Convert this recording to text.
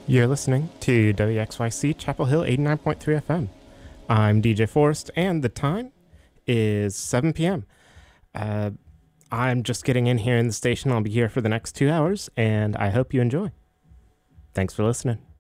You're listening to WXYC Chapel Hill 89.3 FM. I'm DJ Forrest, and the time is 7 p.m. I'm just getting in here in the station. I'll be here for the next 2 hours, and I hope you enjoy. Thanks for listening.